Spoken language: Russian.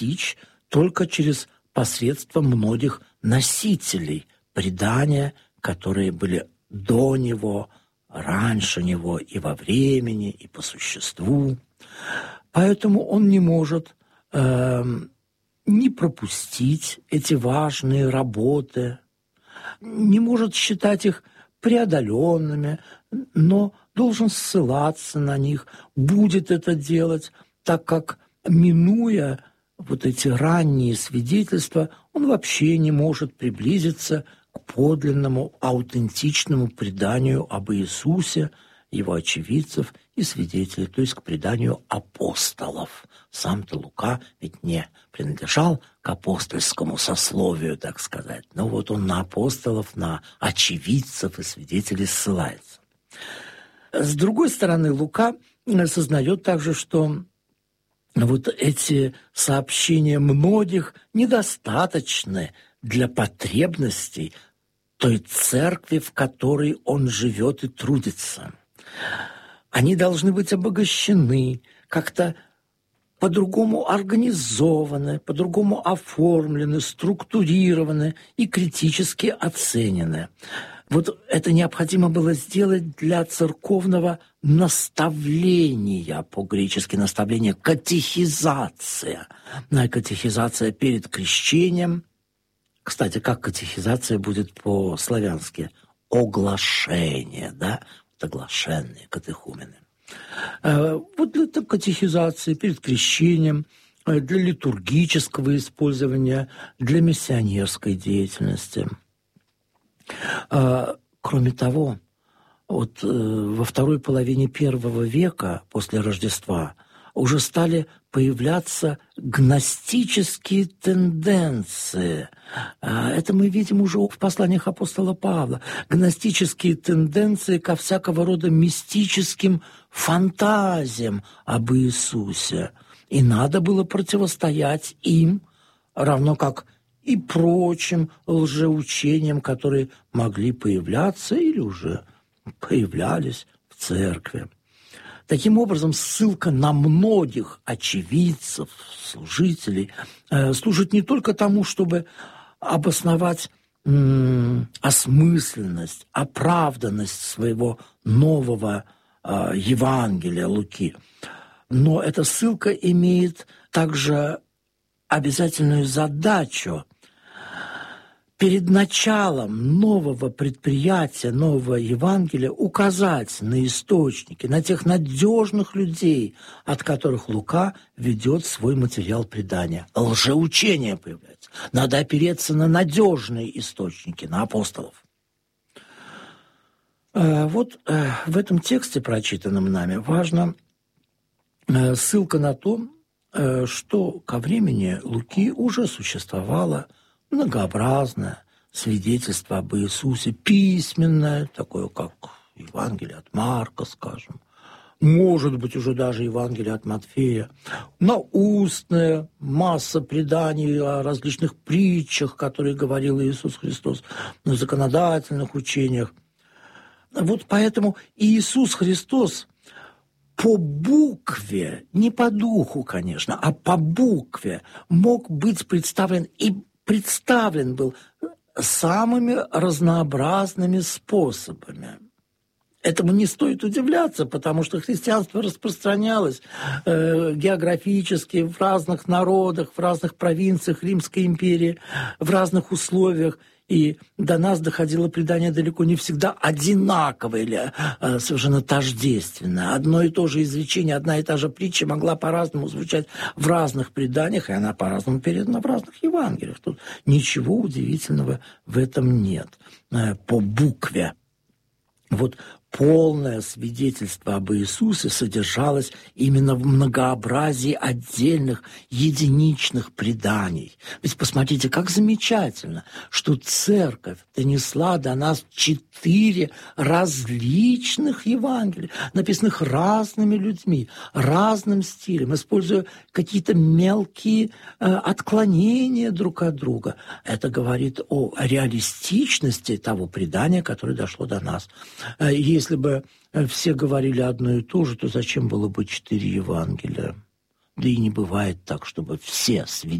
достичь только через посредством многих носителей предания, которые были до него, раньше него и во времени, и по существу. Поэтому он не может не пропустить эти важные работы, не может считать их преодоленными, но должен ссылаться на них, будет это делать, так как, минуя вот эти ранние свидетельства, он вообще не может приблизиться к подлинному, аутентичному преданию об Иисусе, его очевидцев и свидетелей, то есть к преданию апостолов. Сам-то Лука ведь не принадлежал к апостольскому сословию, так сказать. Но вот он на апостолов, на очевидцев и свидетелей ссылается. С другой стороны, Лука сознает также, что вот эти сообщения многих недостаточны для потребностей той церкви, в которой он живет и трудится. Они должны быть обогащены, как-то по-другому организованы, по-другому оформлены, структурированы и критически оценены. Вот это необходимо было сделать для церковного наставления, по-гречески наставление, катехизация. Катехизация перед крещением. Кстати, как катехизация будет по-славянски? Оглашение, да? Оглашенные, катехумены. Вот для катехизации перед крещением, для литургического использования, для миссионерской деятельности. Кроме того, вот во второй половине I века после Рождества уже стали появляться гностические тенденции. Это мы видим уже в посланиях апостола Павла. Гностические тенденции ко всякого рода мистическим фантазиям об Иисусе. И надо было противостоять им, равно как и прочим лжеучениям, которые могли появляться или уже появлялись в церкви. Таким образом, ссылка на многих очевидцев, служителей, служит не только тому, чтобы обосновать осмысленность, оправданность своего нового Евангелия Луки, но эта ссылка имеет также обязательную задачу перед началом нового предприятия, нового Евангелия указать на источники, на тех надежных людей, от которых Лука ведет свой материал предания. Лжеучение появляется. Надо опереться на надежные источники, на апостолов. Вот в этом тексте, прочитанном нами, важна ссылка на то, что ко времени Луки уже существовало многообразное свидетельство об Иисусе, письменное, такое как Евангелие от Марка, скажем, может быть, уже даже Евангелие от Матфея, наустная масса преданий о различных притчах, которые говорил Иисус Христос, на законодательных учениях. Вот поэтому Иисус Христос по букве, не по духу, конечно, а по букве мог быть представлен и представлен был самыми разнообразными способами. Этому не стоит удивляться, потому что христианство распространялось географически в разных народах, в разных провинциях Римской империи, в разных условиях. И до нас доходило предание далеко не всегда одинаковое или совершенно тождественное. Одно и то же изречение, одна и та же притча могла по-разному звучать в разных преданиях, и она по-разному передана в разных Евангелиях. Тут ничего удивительного в этом нет. По букве. Вот полное свидетельство об Иисусе содержалось именно в многообразии отдельных, единичных преданий. Ведь посмотрите, как замечательно, что церковь донесла до нас 4 различных Евангелия, написанных разными людьми, разным стилем, используя какие-то мелкие отклонения друг от друга. Это говорит о реалистичности того предания, которое дошло до нас. Если бы все говорили одно и то же, то зачем было бы 4 Евангелия? да и не бывает так, чтобы все свидетели